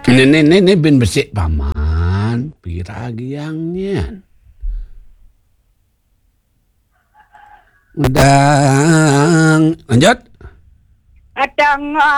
Ini bin besik paman, piragiangnya. Udah lanjut. Adang